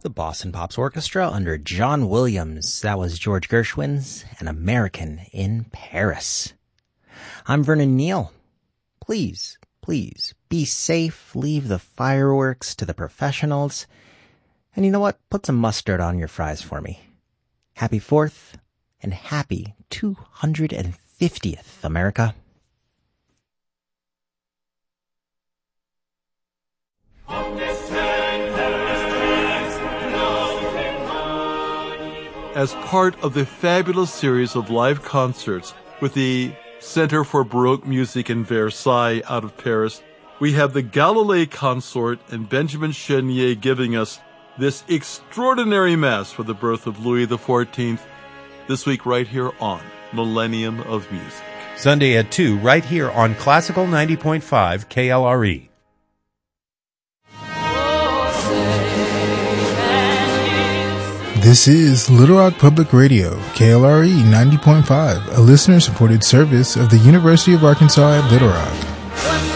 the Boston Pops Orchestra under John Williams. That was George Gershwin's An American in Paris. I'm Vernon Neal. Please be safe. Leave the fireworks to the professionals. And you know what? Put some mustard on your fries for me. Happy 4th and happy 250th, America. As part of the fabulous series of live concerts with the Center for Baroque Music in Versailles out of Paris, we have the Galilei Consort and Benjamin Chenier giving us this extraordinary mass for the birth of Louis XIV this week right here on Millennium of Music. Sunday at 2 right here on Classical 90.5 KLRE. This is Little Rock Public Radio, KLRE 90.5, a listener-supported service of the University of Arkansas at Little Rock.